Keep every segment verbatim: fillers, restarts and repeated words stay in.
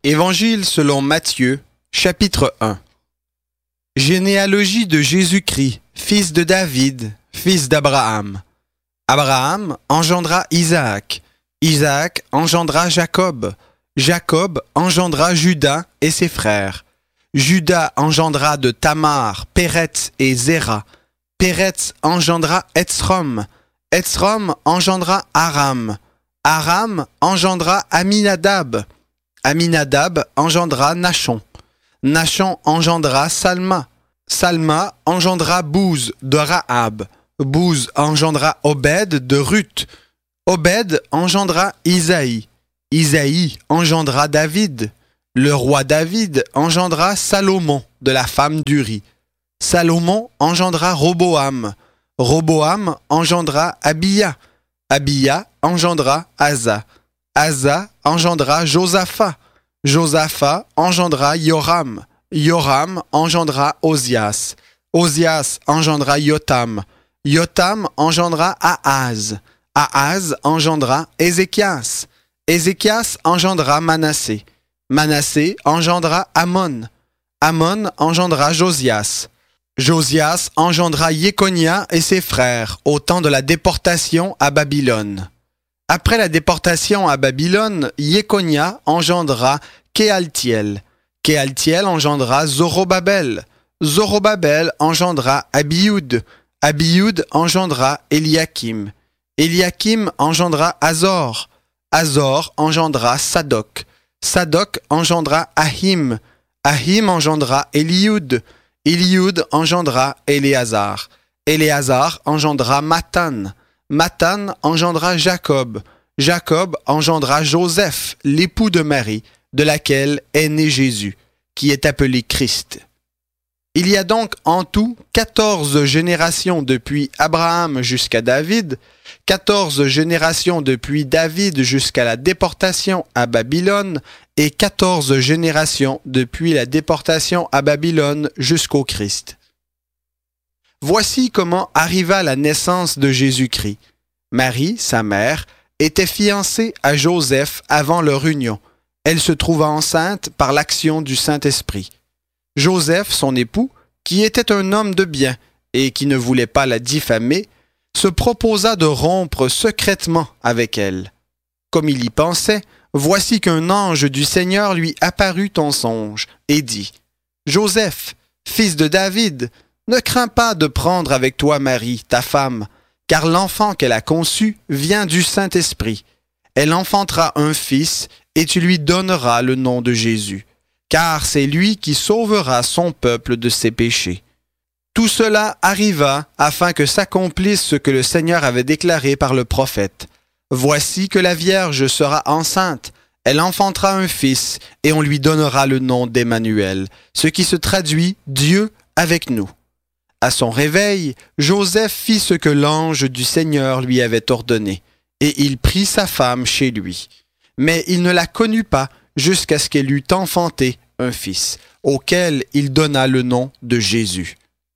Évangile selon Matthieu, chapitre un. Généalogie de Jésus-Christ, fils de David, fils d'Abraham. Abraham engendra Isaac. Isaac engendra Jacob. Jacob engendra Juda et ses frères. Juda engendra de Tamar, Péretz et Zéra. Péretz engendra Etzrom. Etzrom engendra Aram. Aram engendra Aminadab. Aminadab engendra Nachon. Nachon engendra Salma. Salma engendra Bouz de Rahab. Bouz engendra Obed de Ruth. Obed engendra Isaïe. Isaïe engendra David. Le roi David engendra Salomon de la femme d'Uri. Salomon engendra Roboam. Roboam engendra Abia. Abia engendra Asa. Asa engendra Josaphat. Josaphat engendra Yoram. Yoram engendra Osias. Osias engendra Yotam. Yotam engendra Ahaz. Ahaz engendra Ézéchias. Ézéchias engendra Manassé. Manassé engendra Amon. Amon engendra Josias. Josias engendra Jéconia et ses frères au temps de la déportation à Babylone. Après la déportation à Babylone, Jéconia engendra Kéaltiel. Kéaltiel engendra Zorobabel. Zorobabel engendra Abioud. Abioud engendra Eliakim. Eliakim engendra Azor. Azor engendra Sadoc. Sadoc engendra Ahim. Ahim engendra Élioud. Élioud engendra Éléazar. Éléazar engendra Mathan. Mathan engendra Jacob. Jacob engendra Joseph, l'époux de Marie, de laquelle est né Jésus, qui est appelé Christ. Il y a donc en tout quatorze générations depuis Abraham jusqu'à David, quatorze générations depuis David jusqu'à la déportation à Babylone et quatorze générations depuis la déportation à Babylone jusqu'au Christ. Voici comment arriva la naissance de Jésus-Christ. Marie, sa mère, était fiancée à Joseph avant leur union. Elle se trouva enceinte par l'action du Saint-Esprit. Joseph, son époux, qui était un homme de bien et qui ne voulait pas la diffamer, se proposa de rompre secrètement avec elle. Comme il y pensait, voici qu'un ange du Seigneur lui apparut en songe et dit « Joseph, fils de David, ne crains pas de prendre avec toi Marie, ta femme, car l'enfant qu'elle a conçu vient du Saint-Esprit. Elle enfantera un fils et tu lui donneras le nom de Jésus, car c'est lui qui sauvera son peuple de ses péchés. » Tout cela arriva afin que s'accomplisse ce que le Seigneur avait déclaré par le prophète. « Voici que la Vierge sera enceinte, elle enfantera un fils, et on lui donnera le nom d'Emmanuel, ce qui se traduit « Dieu avec nous ». À son réveil, Joseph fit ce que l'ange du Seigneur lui avait ordonné, et il prit sa femme chez lui. Mais il ne la connut pas jusqu'à ce qu'elle eût enfanté un fils, auquel il donna le nom de Jésus.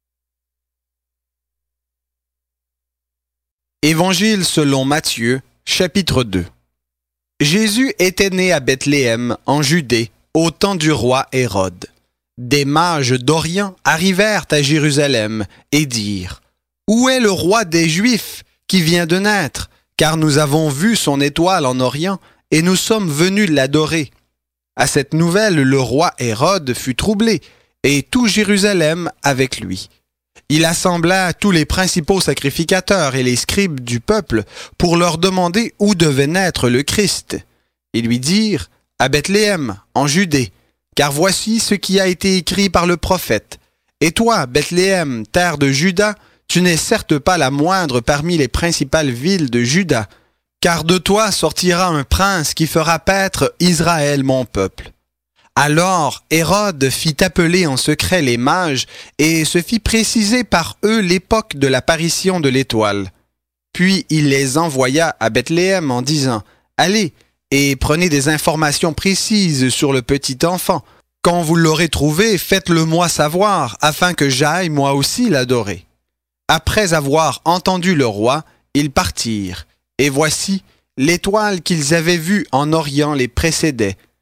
Évangile selon Matthieu, chapitre deux. Jésus était né à Bethléem, en Judée, au temps du roi Hérode. Des mages d'Orient arrivèrent à Jérusalem et dirent « Où est le roi des Juifs qui vient de naître? Car nous avons vu son étoile en Orient et nous sommes venus l'adorer. » À cette nouvelle, le roi Hérode fut troublé et tout Jérusalem avec lui. Il assembla tous les principaux sacrificateurs et les scribes du peuple pour leur demander où devait naître le Christ. Ils lui dirent « À Bethléem, en Judée, car voici ce qui a été écrit par le prophète. Et toi, Bethléem, terre de Juda, tu n'es certes pas la moindre parmi les principales villes de Juda, car de toi sortira un prince qui fera paître Israël mon peuple. » Alors Hérode fit appeler en secret les mages et se fit préciser par eux l'époque de l'apparition de l'étoile. Puis il les envoya à Bethléem en disant « Allez et prenez des informations précises sur le petit enfant. Quand vous l'aurez trouvé, faites-le moi savoir, afin que j'aille moi aussi l'adorer. » Après avoir entendu le roi, ils partirent, et voici, l'étoile qu'ils avaient vue en Orient les précédait.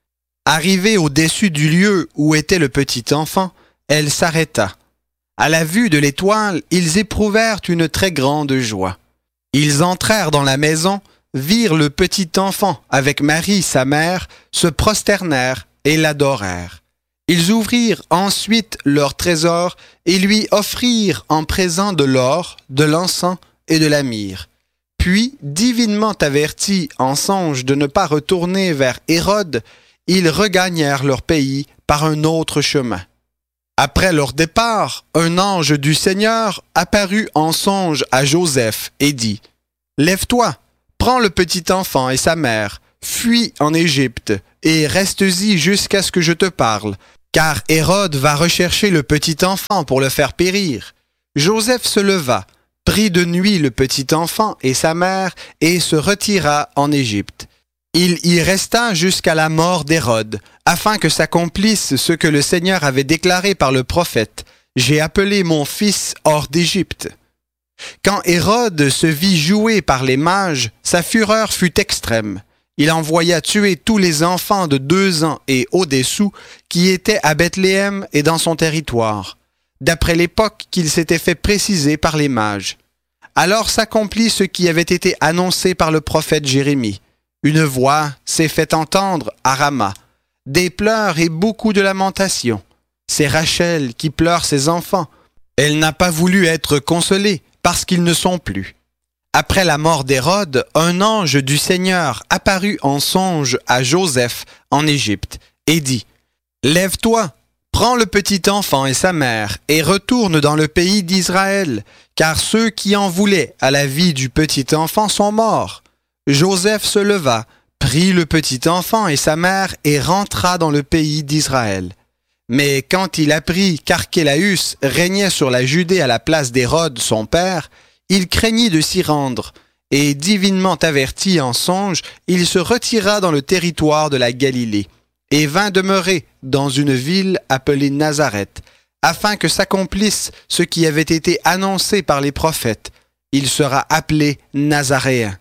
Arrivée au-dessus du lieu où était le petit enfant, elle s'arrêta. À la vue de l'étoile, ils éprouvèrent une très grande joie. Ils entrèrent dans la maison, virent le petit enfant avec Marie, sa mère, se prosternèrent et l'adorèrent. Ils ouvrirent ensuite leur trésor et lui offrirent en présent de l'or, de l'encens et de la myrrhe. Puis, divinement avertis en songe de ne pas retourner vers Hérode, ils regagnèrent leur pays par un autre chemin. Après leur départ, un ange du Seigneur apparut en songe à Joseph et dit « Lève-toi, prends le petit enfant et sa mère, fuis en Égypte et reste-y jusqu'à ce que je te parle, car Hérode va rechercher le petit enfant pour le faire périr. » Joseph se leva, prit de nuit le petit enfant et sa mère et se retira en Égypte. Il y resta jusqu'à la mort d'Hérode, afin que s'accomplisse ce que le Seigneur avait déclaré par le prophète « J'ai appelé mon fils hors d'Égypte ». Quand Hérode se vit joué par les mages, sa fureur fut extrême. Il envoya tuer tous les enfants de deux ans et au-dessous qui étaient à Bethléem et dans son territoire, d'après l'époque qu'il s'était fait préciser par les mages. Alors s'accomplit ce qui avait été annoncé par le prophète Jérémie. Une voix s'est fait entendre à Rama, des pleurs et beaucoup de lamentations. C'est Rachel qui pleure ses enfants. Elle n'a pas voulu être consolée parce qu'ils ne sont plus. Après la mort d'Hérode, un ange du Seigneur apparut en songe à Joseph en Égypte et dit « Lève-toi, prends le petit enfant et sa mère et retourne dans le pays d'Israël, car ceux qui en voulaient à la vie du petit enfant sont morts. » Joseph se leva, prit le petit enfant et sa mère et rentra dans le pays d'Israël. Mais quand il apprit qu'Archélaüs régnait sur la Judée à la place d'Hérode, son père, il craignit de s'y rendre, et divinement averti en songe, il se retira dans le territoire de la Galilée, et vint demeurer dans une ville appelée Nazareth, afin que s'accomplisse ce qui avait été annoncé par les prophètes. Il sera appelé Nazaréen.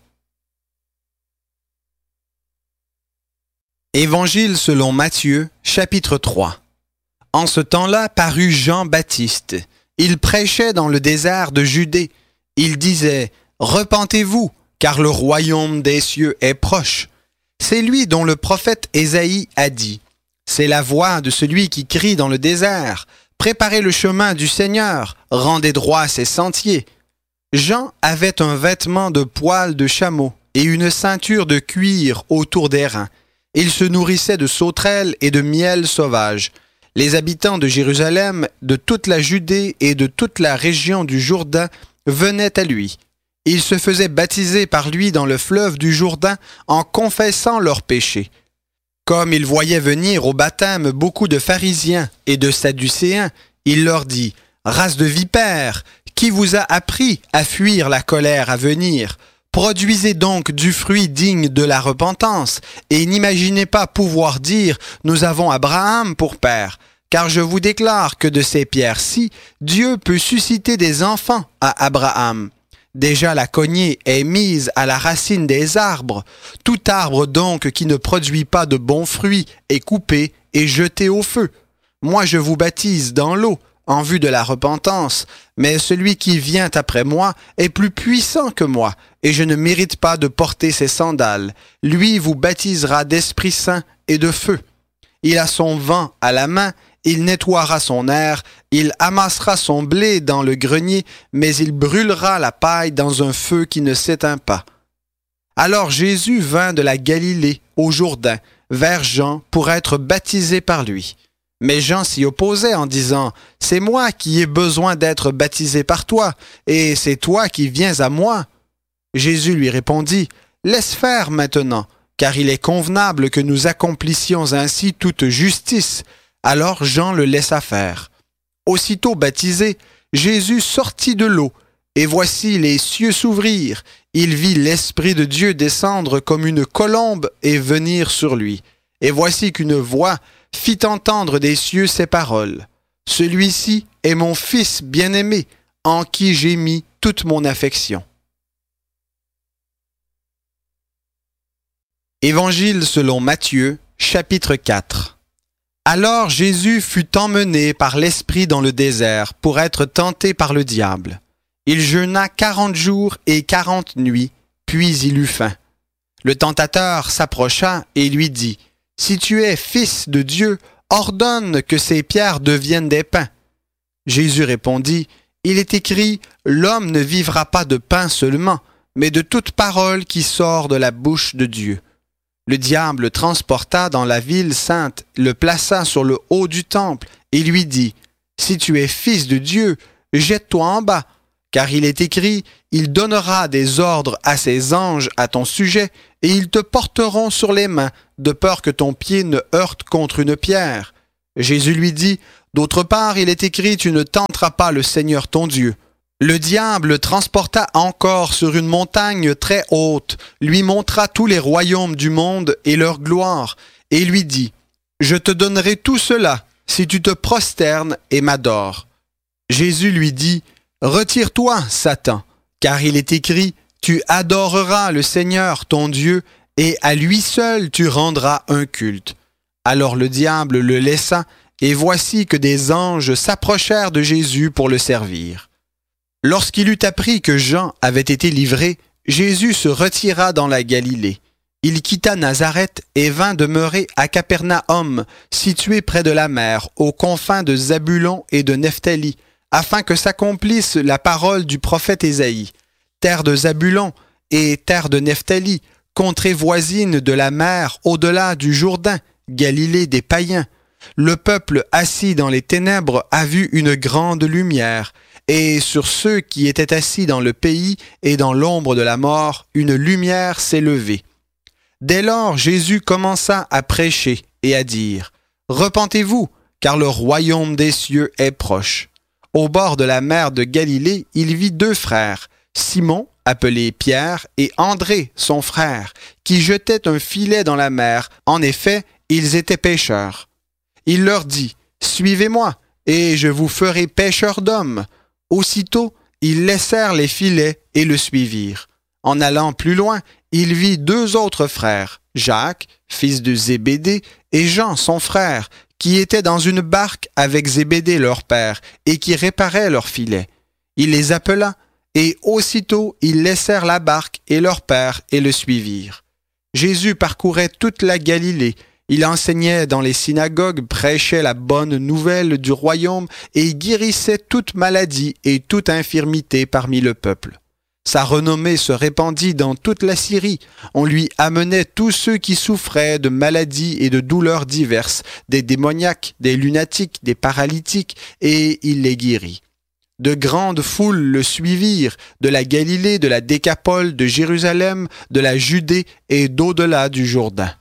Évangile selon Matthieu, chapitre trois. En ce temps-là parut Jean-Baptiste. Il prêchait dans le désert de Judée. Il disait « Repentez-vous, car le royaume des cieux est proche. » C'est lui dont le prophète Ésaïe a dit « C'est la voix de celui qui crie dans le désert. Préparez le chemin du Seigneur, rendez droit ses sentiers. » Jean avait un vêtement de poil de chameau et une ceinture de cuir autour des reins. Il se nourrissait de sauterelles et de miel sauvage. Les habitants de Jérusalem, de toute la Judée et de toute la région du Jourdain venaient à lui. Ils se faisaient baptiser par lui dans le fleuve du Jourdain en confessant leurs péchés. Comme il voyait venir au baptême beaucoup de pharisiens et de sadducéens, il leur dit « Race de vipères, qui vous a appris à fuir la colère à venir ? Produisez donc du fruit digne de la repentance, et n'imaginez pas pouvoir dire « Nous avons Abraham pour père », car je vous déclare que de ces pierres-ci, Dieu peut susciter des enfants à Abraham. Déjà la cognée est mise à la racine des arbres. Tout arbre donc qui ne produit pas de bons fruits est coupé et jeté au feu. Moi je vous baptise dans l'eau, en vue de la repentance, mais celui qui vient après moi est plus puissant que moi, et je ne mérite pas de porter ses sandales. Lui vous baptisera d'Esprit Saint et de feu. Il a son vent à la main, il nettoiera son aire, il amassera son blé dans le grenier, mais il brûlera la paille dans un feu qui ne s'éteint pas. Alors Jésus vint de la Galilée au Jourdain, vers Jean, pour être baptisé par lui. Mais Jean s'y opposait en disant « C'est moi qui ai besoin d'être baptisé par toi, et c'est toi qui viens à moi. » Jésus lui répondit « Laisse faire maintenant, car il est convenable que nous accomplissions ainsi toute justice. » Alors Jean le laissa faire. Aussitôt baptisé, Jésus sortit de l'eau, et voici les cieux s'ouvrirent. Il vit l'Esprit de Dieu descendre comme une colombe et venir sur lui. Et voici qu'une voix fit entendre des cieux ces paroles. « Celui-ci est mon Fils bien-aimé, en qui j'ai mis toute mon affection. » Évangile selon Matthieu, chapitre quatre. Alors Jésus fut emmené par l'Esprit dans le désert pour être tenté par le diable. Il jeûna quarante jours et quarante nuits, puis il eut faim. Le tentateur s'approcha et lui dit, « Si tu es fils de Dieu, ordonne que ces pierres deviennent des pains. » Jésus répondit, « Il est écrit, l'homme ne vivra pas de pain seulement, mais de toute parole qui sort de la bouche de Dieu. » Le diable le transporta dans la ville sainte, le plaça sur le haut du temple et lui dit, « Si tu es fils de Dieu, jette-toi en bas, car il est écrit, il donnera des ordres à ses anges à ton sujet, et ils te porteront sur les mains, de peur que ton pied ne heurte contre une pierre. » Jésus lui dit, « D'autre part, il est écrit, tu ne tenteras pas le Seigneur ton Dieu. » Le diable le transporta encore sur une montagne très haute, lui montra tous les royaumes du monde et leur gloire, et lui dit, « Je te donnerai tout cela, si tu te prosternes et m'adores. » Jésus lui dit, « Retire-toi, Satan, car il est écrit, tu adoreras le Seigneur ton Dieu, et à lui seul tu rendras un culte. » Alors le diable le laissa, et voici que des anges s'approchèrent de Jésus pour le servir. Lorsqu'il eut appris que Jean avait été livré, Jésus se retira dans la Galilée. Il quitta Nazareth et vint demeurer à Capernaum, situé près de la mer, aux confins de Zabulon et de Nephtali, afin que s'accomplisse la parole du prophète Ésaïe. Terre de Zabulon et terre de Nephtali, contrée voisine de la mer au-delà du Jourdain, Galilée des païens. Le peuple assis dans les ténèbres a vu une grande lumière, et sur ceux qui étaient assis dans le pays et dans l'ombre de la mort, une lumière s'est levée. Dès lors, Jésus commença à prêcher et à dire, « Repentez-vous, car le royaume des cieux est proche. » Au bord de la mer de Galilée, il vit deux frères, Simon, appelé Pierre, et André, son frère, qui jetaient un filet dans la mer. En effet, ils étaient pêcheurs. Il leur dit, « Suivez-moi, et je vous ferai pêcheurs d'hommes. » Aussitôt, ils laissèrent les filets et le suivirent. En allant plus loin, il vit deux autres frères, Jacques, fils de Zébédée, et Jean, son frère, qui étaient dans une barque avec Zébédée leur père, et qui réparaient leurs filets. Il les appela, et aussitôt ils laissèrent la barque et leur père et le suivirent. Jésus parcourait toute la Galilée. Il enseignait dans les synagogues, prêchait la bonne nouvelle du royaume et guérissait toute maladie et toute infirmité parmi le peuple. Sa renommée se répandit dans toute la Syrie. On lui amenait tous ceux qui souffraient de maladies et de douleurs diverses, des démoniaques, des lunatiques, des paralytiques, et il les guérit. De grandes foules le suivirent, de la Galilée, de la Décapole, de Jérusalem, de la Judée et d'au-delà du Jourdain.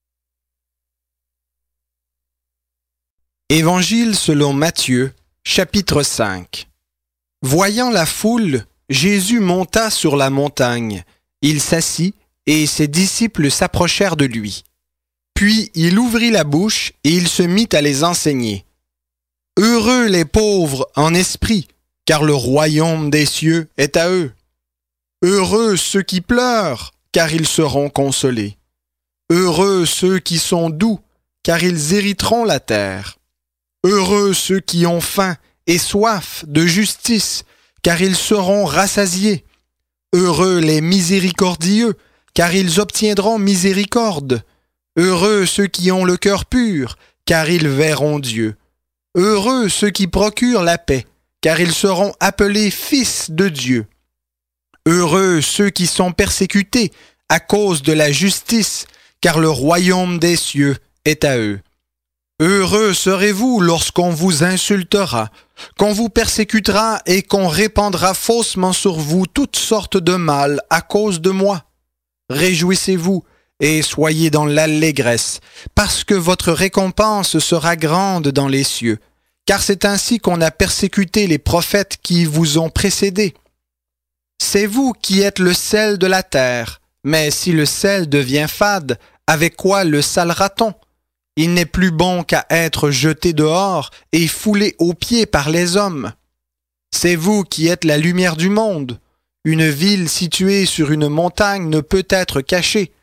Évangile selon Matthieu, chapitre cinq. Voyant la foule, Jésus monta sur la montagne. Il s'assit, et ses disciples s'approchèrent de lui. Puis il ouvrit la bouche, et il se mit à les enseigner. « Heureux les pauvres en esprit, car le royaume des cieux est à eux. Heureux ceux qui pleurent, car ils seront consolés. Heureux ceux qui sont doux, car ils hériteront la terre. Heureux ceux qui ont faim et soif de justice, car ils seront rassasiés. Heureux les miséricordieux, car ils obtiendront miséricorde. Heureux ceux qui ont le cœur pur, car ils verront Dieu. Heureux ceux qui procurent la paix, car ils seront appelés fils de Dieu. Heureux ceux qui sont persécutés à cause de la justice, car le royaume des cieux est à eux. Heureux serez-vous lorsqu'on vous insultera, qu'on vous persécutera et qu'on répandra faussement sur vous toutes sortes de mal à cause de moi. Réjouissez-vous et soyez dans l'allégresse, parce que votre récompense sera grande dans les cieux, car c'est ainsi qu'on a persécuté les prophètes qui vous ont précédés. C'est vous qui êtes le sel de la terre, mais si le sel devient fade, avec quoi le salera-t-on? Il n'est plus bon qu'à être jeté dehors et foulé aux pieds par les hommes. C'est vous qui êtes la lumière du monde. Une ville située sur une montagne ne peut être cachée.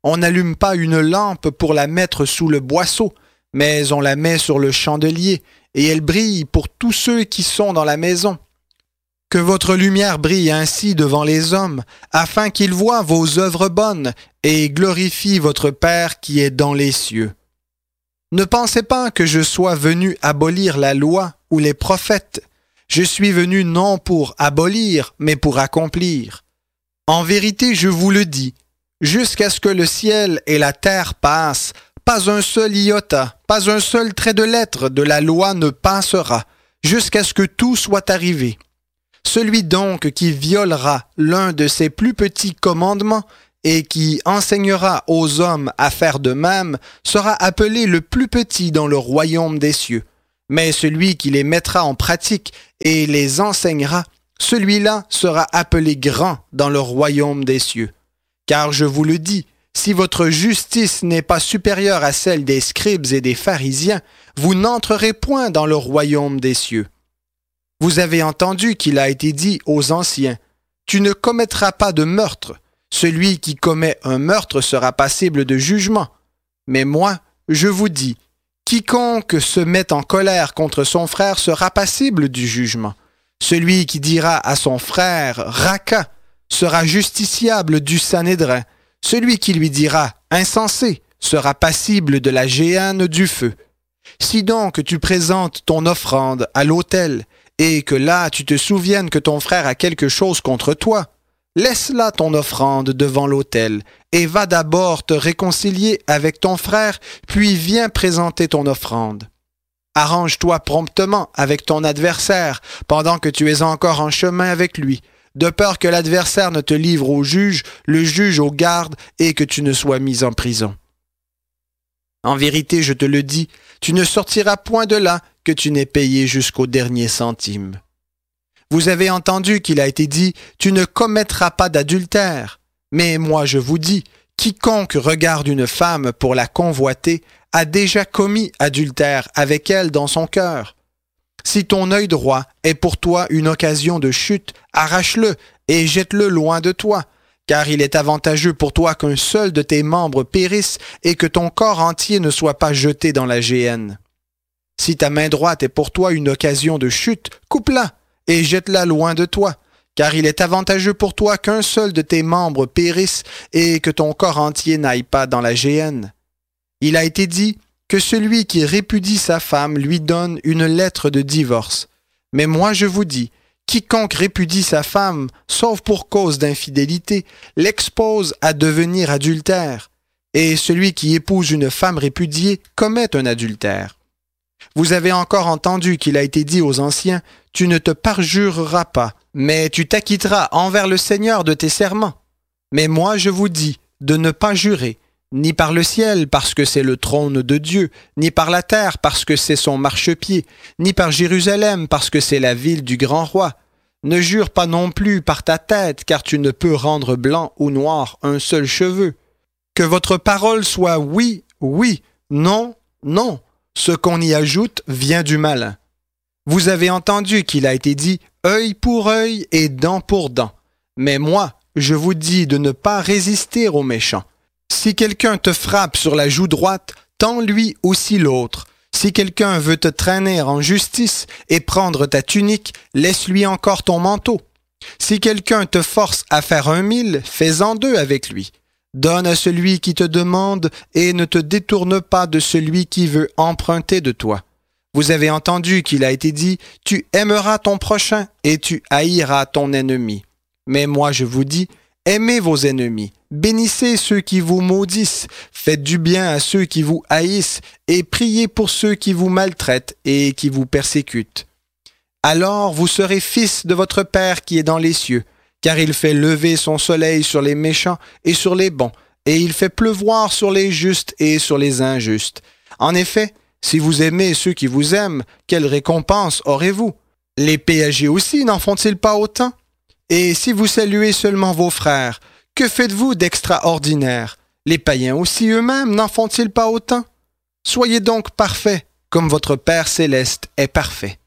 On n'allume pas une lampe pour la mettre sous le boisseau, mais on la met sur le chandelier, et elle brille pour tous ceux qui sont dans la maison. Que votre lumière brille ainsi devant les hommes, afin qu'ils voient vos œuvres bonnes et glorifient votre Père qui est dans les cieux. Ne pensez pas que je sois venu abolir la loi ou les prophètes. Je suis venu non pour abolir, mais pour accomplir. En vérité, je vous le dis, jusqu'à ce que le ciel et la terre passent, pas un seul iota, pas un seul trait de lettre de la loi ne passera, jusqu'à ce que tout soit arrivé. Celui donc qui violera l'un de ces plus petits commandements et qui enseignera aux hommes à faire de même sera appelé le plus petit dans le royaume des cieux. Mais celui qui les mettra en pratique et les enseignera, celui-là sera appelé grand dans le royaume des cieux. Car je vous le dis, si votre justice n'est pas supérieure à celle des scribes et des pharisiens, vous n'entrerez point dans le royaume des cieux. Vous avez entendu qu'il a été dit aux anciens, « Tu ne commettras pas de meurtre. Celui qui commet un meurtre sera passible de jugement. » Mais moi, je vous dis, quiconque se met en colère contre son frère sera passible du jugement. Celui qui dira à son frère « Raka » sera justiciable du Sanhédrin. Celui qui lui dira « Insensé » sera passible de la géhenne du feu. Si donc tu présentes ton offrande à l'autel, et que là tu te souviennes que ton frère a quelque chose contre toi, laisse là ton offrande devant l'autel, et va d'abord te réconcilier avec ton frère, puis viens présenter ton offrande. Arrange-toi promptement avec ton adversaire, pendant que tu es encore en chemin avec lui, de peur que l'adversaire ne te livre au juge, le juge aux gardes, et que tu ne sois mis en prison. En vérité, je te le dis, tu ne sortiras point de là que tu n'aies payé jusqu'au dernier centime. Vous avez entendu qu'il a été dit, tu ne commettras pas d'adultère. Mais moi je vous dis, quiconque regarde une femme pour la convoiter a déjà commis adultère avec elle dans son cœur. Si ton œil droit est pour toi une occasion de chute, arrache-le et jette-le loin de toi, car il est avantageux pour toi qu'un seul de tes membres périsse et que ton corps entier ne soit pas jeté dans la géhenne. Si ta main droite est pour toi une occasion de chute, coupe-la et jette-la loin de toi, car il est avantageux pour toi qu'un seul de tes membres périsse et que ton corps entier n'aille pas dans la géhenne. Il a été dit que celui qui répudie sa femme lui donne une lettre de divorce. Mais moi je vous dis, quiconque répudie sa femme, sauf pour cause d'infidélité, l'expose à devenir adultère. Et celui qui épouse une femme répudiée commet un adultère. Vous avez encore entendu qu'il a été dit aux anciens, « Tu ne te parjureras pas, mais tu t'acquitteras envers le Seigneur de tes serments. » Mais moi je vous dis de ne pas jurer, ni par le ciel parce que c'est le trône de Dieu, ni par la terre parce que c'est son marchepied, ni par Jérusalem parce que c'est la ville du grand roi. Ne jure pas non plus par ta tête, car tu ne peux rendre blanc ou noir un seul cheveu. Que votre parole soit oui, oui, non, non. Ce qu'on y ajoute vient du malin. Vous avez entendu qu'il a été dit « œil pour œil et dent pour dent ». Mais moi, je vous dis de ne pas résister aux méchants. Si quelqu'un te frappe sur la joue droite, tends-lui aussi l'autre. Si quelqu'un veut te traîner en justice et prendre ta tunique, laisse-lui encore ton manteau. Si quelqu'un te force à faire un mille, fais-en deux avec lui. Donne à celui qui te demande et ne te détourne pas de celui qui veut emprunter de toi. Vous avez entendu qu'il a été dit « Tu aimeras ton prochain et tu haïras ton ennemi ». Mais moi je vous dis, aimez vos ennemis, bénissez ceux qui vous maudissent, faites du bien à ceux qui vous haïssent et priez pour ceux qui vous maltraitent et qui vous persécutent. Alors vous serez fils de votre Père qui est dans les cieux, car il fait lever son soleil sur les méchants et sur les bons, et il fait pleuvoir sur les justes et sur les injustes. En effet, si vous aimez ceux qui vous aiment, quelle récompense aurez-vous? Les péagers aussi n'en font-ils pas autant? Et si vous saluez seulement vos frères, que faites-vous d'extraordinaire? Les païens aussi eux-mêmes n'en font-ils pas autant? Soyez donc parfaits, comme votre Père céleste est parfait.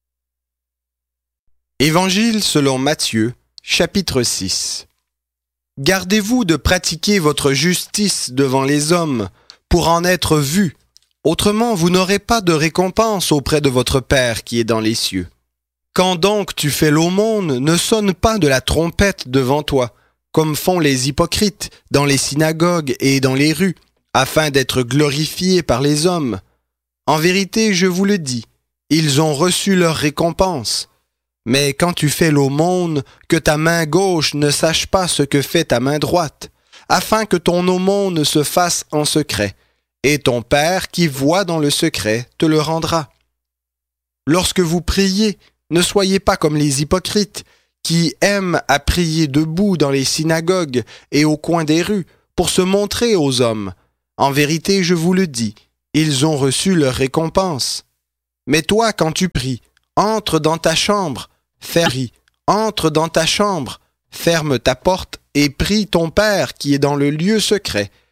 Évangile selon Matthieu, chapitre six. Gardez-vous de pratiquer votre justice devant les hommes, pour en être vus. Autrement, vous n'aurez pas de récompense auprès de votre Père qui est dans les cieux. Quand donc tu fais l'aumône, ne sonne pas de la trompette devant toi, comme font les hypocrites dans les synagogues et dans les rues, afin d'être glorifiés par les hommes. En vérité, je vous le dis, ils ont reçu leur récompense. Mais quand tu fais l'aumône, que ta main gauche ne sache pas ce que fait ta main droite, afin que ton aumône se fasse en secret, et ton Père qui voit dans le secret te le rendra. Lorsque vous priez, ne soyez pas comme les hypocrites, qui aiment à prier debout dans les synagogues et au coin des rues, pour se montrer aux hommes. En vérité, je vous le dis, ils ont reçu leur récompense. Mais toi, quand tu pries, entre dans ta chambre, ferme, entre dans ta chambre, ferme ta porte et prie ton Père qui est dans le lieu secret,